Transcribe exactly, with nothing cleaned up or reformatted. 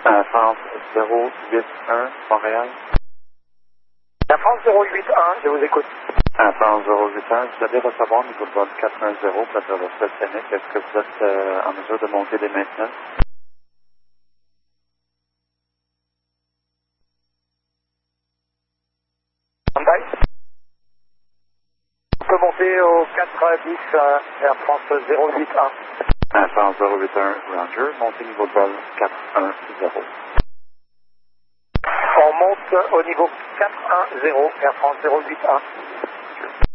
Air France zéro huit un, Montréal. Air France zéro huit un, je vous écoute. Air France zéro huit un, vous allez recevoir niveau de vol quatre un zéro pour la traversée océanique. Est-ce que vous êtes euh, en mesure de monter les maintenances? Standby. On peut monter au quatre dix euh, Air France zéro huit un. Air France zéro huit un, Ranger, montez niveau de vol quatre un zéro. On monte au niveau quatre un zéro Air France zéro huit un.